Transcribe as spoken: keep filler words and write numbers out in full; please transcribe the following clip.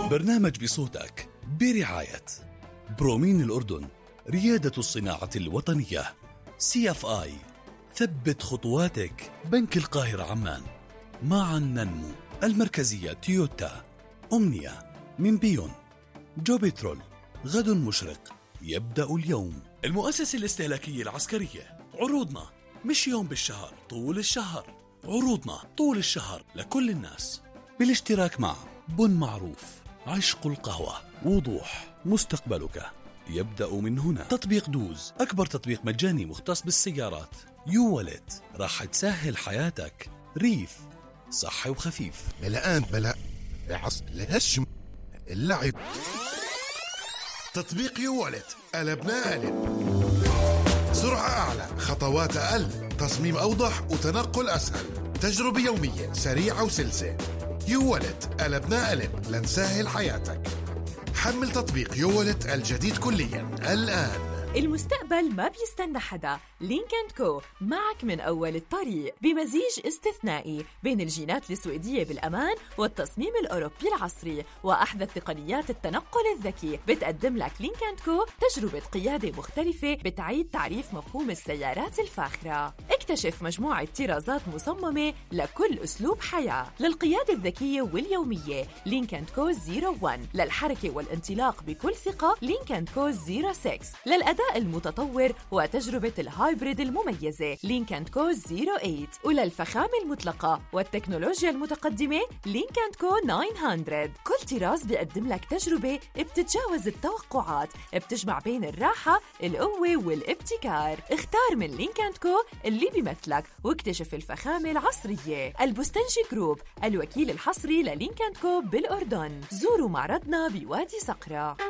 برنامج بصوتك برعاية برومين الأردن، ريادة الصناعة الوطنية. سي اف آي، ثبت خطواتك. بنك القاهرة عمان. معا ننمو. المركزية تويوتا. أمنية من بيون. جو بترول، غد مشرق يبدأ اليوم. المؤسسة الاستهلاكية العسكرية. عروضنا مش يوم بالشهر، طول الشهر. عروضنا طول الشهر لكل الناس، بالاشتراك مع بن معروف، عشق القهوة، وضوح. مستقبلك يبدأ من هنا. تطبيق دوز، أكبر تطبيق مجاني مختص بالسيارات. يو والت، راح تسهل حياتك. ريف، صحي وخفيف. الآن بلا عص لهش اللعب. تطبيق يو والت، قلبنا قلب. سرعة أعلى، خطوات أقل، تصميم أوضح وتنقل أسهل. تجربة يومية سريعة وسلسة. يو والت، قلبنا قلب لنسهل حياتك. حمل تطبيق يو والت الجديد كليا الآن. المستقبل ما بيستنى حدا. لينك أند كو معك من أول الطريق، بمزيج استثنائي بين الجينات السويدية بالأمان والتصميم الأوروبي العصري وأحدث تقنيات التنقل الذكي. بتقدم لك لينك أند كو تجربة قيادة مختلفة بتعيد تعريف مفهوم السيارات الفاخرة. اكتشف مجموعة طرازات مصممة لكل أسلوب حياة. للقيادة الذكية واليومية لينك أند كو صفر واحد، للحركة والانطلاق بكل ثقة لينك أند كو صفر ستة، للأداء المتطور وتجربة الهايبريد المميزة لينك أند كو صفر ثمانية، وللفخامة المطلقة والتكنولوجيا المتقدمة لينك أند كو تسعمية. كل طراز بيقدم لك تجربة بتتجاوز التوقعات، بتجمع بين الراحة، القوة والابتكار. اختار من لينك أند كو اللي بيمثلك واكتشف الفخامة العصرية. البستنجي جروب، الوكيل الحصري للينك أند كو بالأردن. زوروا معرضنا بوادي صقرة.